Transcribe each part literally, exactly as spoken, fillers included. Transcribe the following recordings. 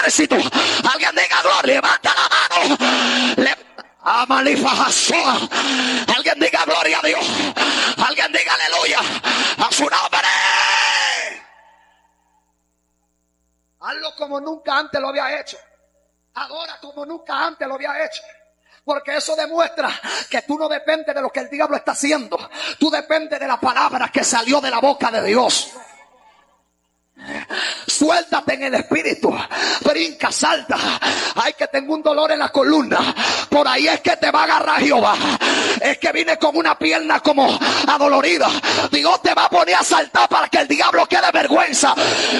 ejército. Alguien diga gloria, levanta la mano. Le... Alguien diga gloria a Dios. Alguien diga aleluya a su nombre. Hazlo como nunca antes lo había hecho. Adora como nunca antes lo había hecho. Porque eso demuestra que tú no dependes de lo que el diablo está haciendo. Tú dependes de la palabra que salió de la boca de Dios. Suéltate en el espíritu. Brinca, salta. Ay, que tengo un dolor en la columna. Por ahí es que te va a agarrar Jehová. Es que vine con una pierna como adolorida. Dios te va a poner a saltar para que el diablo quede vergüenza.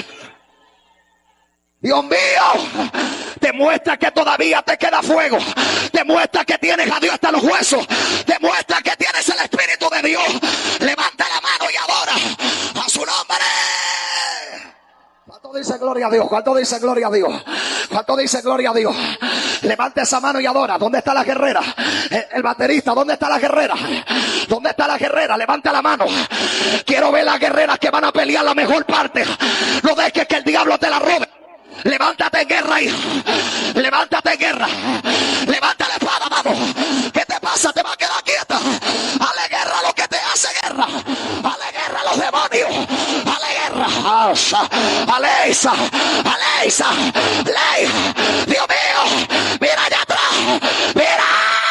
Dios mío, te muestra que todavía te queda fuego. Te muestra que tienes a Dios hasta los huesos. Te muestra que tienes el Espíritu de Dios. Levanta la mano y adora a su nombre. ¿Cuánto dice gloria a Dios? ¿Cuánto dice gloria a Dios? ¿Cuánto dice gloria a Dios? Levanta esa mano y adora. ¿Dónde está la guerrera? El, el baterista, ¿dónde está la guerrera? ¿Dónde está la guerrera? Levanta la mano. Quiero ver las guerreras que van a pelear la mejor parte. No dejes que el diablo te la robe. Levántate en guerra, hijo. Levántate en guerra. Levanta la espada, vamos. ¿Qué te pasa? Te va a quedar quieta. Hale guerra a lo que te hace guerra. Hale guerra a los demonios. Hale guerra. Aleisa. Aleisa. Ley. Dios mío. Mira allá atrás. Mira.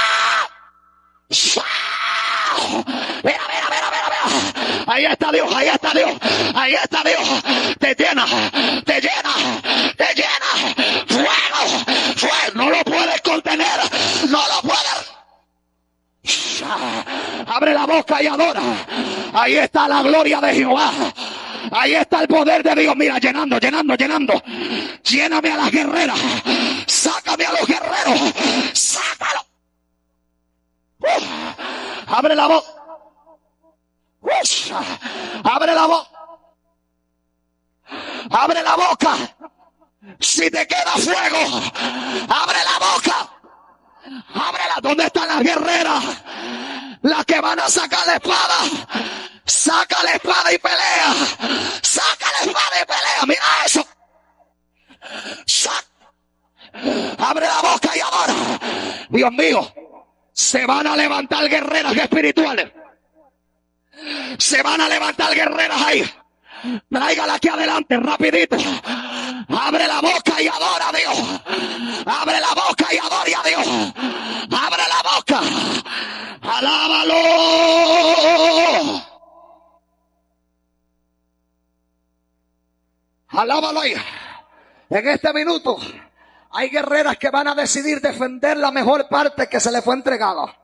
Mira, mira, mira, mira, mira. Ahí está Dios, ahí está Dios. Ahí está Dios. Te llena, te llena, te llena. Fuego, fuego. No lo puedes contener. No lo puedes. Abre la boca y adora. Ahí está la gloria de Jehová. Ahí está el poder de Dios. Mira, llenando, llenando, llenando. Lléname a las guerreras. Sácame a los guerreros. Sácalo. Uh, abre la boca. Uh, abre la boca. Abre la boca. Si te queda fuego, abre la boca. Ábrela. ¿Dónde están las guerreras? Las que van a sacar la espada. Saca la espada y pelea. Saca la espada y pelea. Mira eso. Saca. Abre la boca y adora. Dios mío. Se van a levantar guerreras espirituales. Se van a levantar guerreras ahí. Tráigala aquí adelante, rapidito. Abre la boca y adora a Dios. Abre la boca y adora a Dios. Abre la boca. Alábalo. Alábalo ahí. En este minuto hay guerreras que van a decidir defender la mejor parte que se les fue entregada.